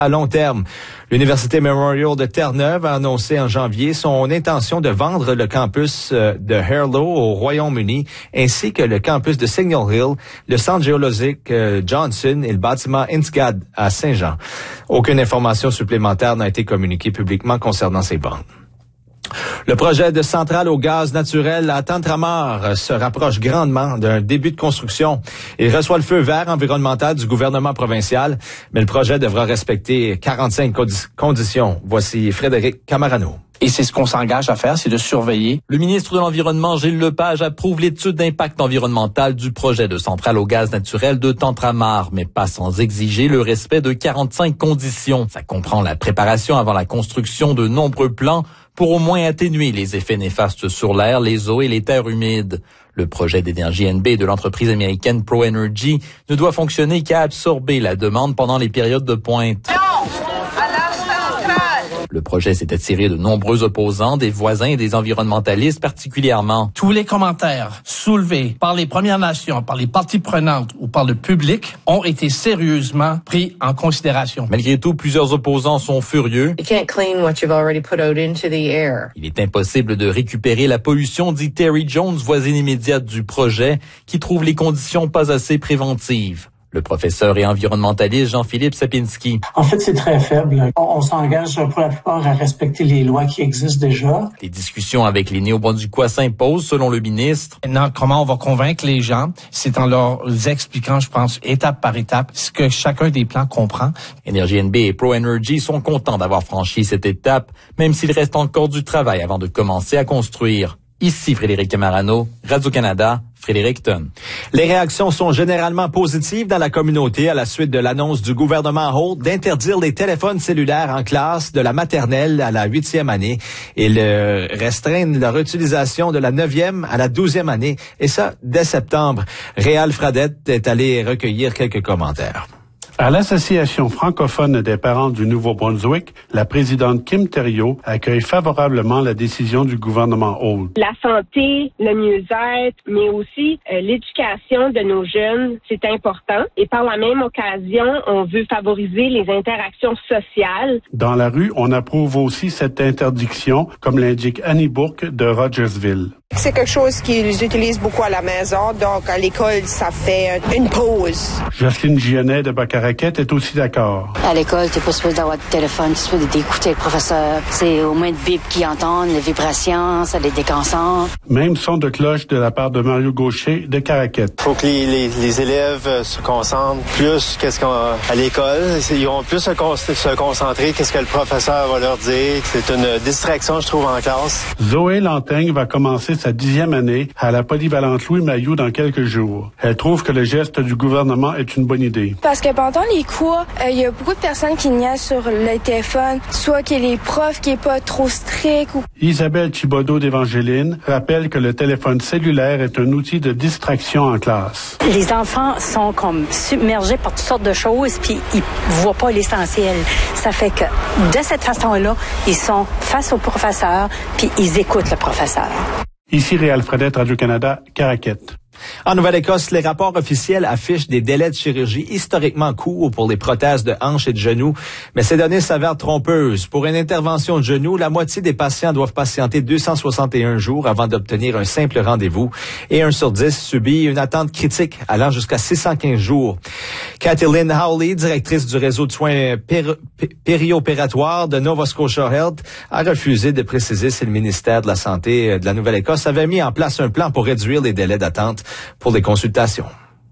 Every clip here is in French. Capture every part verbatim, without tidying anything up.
À long terme, l'Université Memorial de Terre-Neuve a annoncé en janvier son intention de vendre le campus de Harlow au Royaume-Uni, ainsi que le campus de Signal Hill, le centre géologique Johnson et le bâtiment Insgad à Saint-Jean. Aucune information supplémentaire n'a été communiquée publiquement concernant ces ventes. Le projet de centrale au gaz naturel à Tantramar se rapproche grandement d'un début de construction. Il reçoit le feu vert environnemental du gouvernement provincial, mais le projet devra respecter quarante-cinq condi- conditions. Voici Frédéric Camarano. Et c'est ce qu'on s'engage à faire, c'est de surveiller. Le ministre de l'Environnement, Gilles Lepage, approuve l'étude d'impact environnemental du projet de centrale au gaz naturel de Tantramar, mais pas sans exiger le respect de quarante-cinq conditions. Ça comprend la préparation avant la construction de nombreux plans pour au moins atténuer les effets néfastes sur l'air, les eaux et les terres humides. Le projet d'énergie N B de l'entreprise américaine ProEnergy ne doit fonctionner qu'à absorber la demande pendant les périodes de pointe. Le projet s'est attiré de nombreux opposants, des voisins et des environnementalistes particulièrement. Tous les commentaires soulevés par les Premières Nations, par les parties prenantes ou par le public ont été sérieusement pris en considération. Malgré tout, plusieurs opposants sont furieux. You can't clean what you've already put out into the air. Il est impossible de récupérer la pollution, dit Terry Jones, voisine immédiate du projet, qui trouve les conditions pas assez préventives. Le professeur et environnementaliste Jean-Philippe Sapinski. En fait, c'est très faible. On, on s'engage pour la plupart à respecter les lois qui existent déjà. Les discussions avec les Néo-Brunswickois s'imposent, selon le ministre. Maintenant, comment on va convaincre les gens? C'est en leur expliquant, je pense, étape par étape, ce que chacun des plans comprend. Énergie N B et ProEnergy sont contents d'avoir franchi cette étape, même s'il reste encore du travail avant de commencer à construire. Ici Frédéric Camarano, Radio-Canada, Fredericton. Les réactions sont généralement positives dans la communauté à la suite de l'annonce du gouvernement Holt d'interdire les téléphones cellulaires en classe de la maternelle à la huitième année et le restreindre leur utilisation de la neuvième à la douzième année, et ça dès septembre. Réal Fradette est allé recueillir quelques commentaires. À l'Association francophone des parents du Nouveau-Brunswick, la présidente Kim Thériault accueille favorablement la décision du gouvernement Holt. La santé, le mieux-être, mais aussi euh, l'éducation de nos jeunes, c'est important. Et par la même occasion, on veut favoriser les interactions sociales. Dans la rue, on approuve aussi cette interdiction, comme l'indique Annie Bourque de Rogersville. C'est quelque chose qu'ils utilisent beaucoup à la maison, donc à l'école, ça fait une pause. Jocelyne Gionnet de Bacaraquette est aussi d'accord. À l'école, t'es pas supposé d'avoir de téléphone, t'es supposé d'écouter le professeur. C'est au moins de bip qui entendent, les vibrations, ça les déconcentre. Même son de cloche de la part de Mario Gaucher de Caraquette. Faut que les, les, les élèves se concentrent plus qu'est-ce qu'on à l'école. Ils vont plus se, con, se concentrer qu'est-ce que le professeur va leur dire. C'est une distraction, je trouve, en classe. Zoé Lantaigne va commencer sa dixième année à la polyvalente Louis Mailloux dans quelques jours. Elle trouve que le geste du gouvernement est une bonne idée. Parce que pendant les cours, il euh, y a beaucoup de personnes qui niaisent sur le téléphone, soit que les profs qui est pas trop strict. Ou... Isabelle Thibodeau d'Évangéline rappelle que le téléphone cellulaire est un outil de distraction en classe. Les enfants sont comme submergés par toutes sortes de choses, puis ils voient pas l'essentiel. Ça fait que de cette façon-là, ils sont face au professeur, puis ils écoutent le professeur. Ici Réal Fradette, Radio-Canada, Caraquette. En Nouvelle-Écosse, les rapports officiels affichent des délais de chirurgie historiquement courts pour les prothèses de hanches et de genoux, mais ces données s'avèrent trompeuses. Pour une intervention de genou, la moitié des patients doivent patienter deux cent soixante et un jours avant d'obtenir un simple rendez-vous, et un sur dix subit une attente critique allant jusqu'à six cent quinze jours. Kathleen Howley, directrice du réseau de soins péri- périopératoires de Nova Scotia Health, a refusé de préciser si le ministère de la Santé de la Nouvelle-Écosse avait mis en place un plan pour réduire les délais d'attente pour les consultations.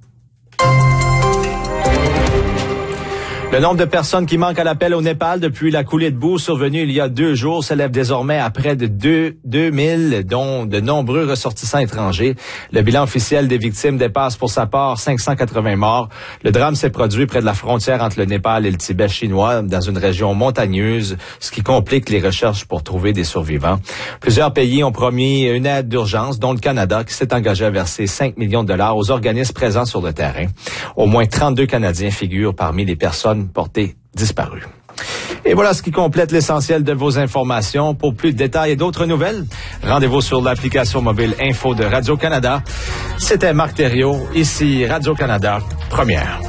Le nombre de personnes qui manquent à l'appel au Népal depuis la coulée de boue survenue il y a deux jours s'élève désormais à près de deux mille, dont de nombreux ressortissants étrangers. Le bilan officiel des victimes dépasse pour sa part cinq cent quatre-vingts morts. Le drame s'est produit près de la frontière entre le Népal et le Tibet chinois, dans une région montagneuse, ce qui complique les recherches pour trouver des survivants. Plusieurs pays ont promis une aide d'urgence, dont le Canada, qui s'est engagé à verser cinq millions de dollars aux organismes présents sur le terrain. Au moins trente-deux Canadiens figurent parmi les personnes portées disparues. Et voilà ce qui complète l'essentiel de vos informations. Pour plus de détails et d'autres nouvelles, rendez-vous sur l'application mobile Info de Radio-Canada. C'était Marc Thériault, ici Radio-Canada, première.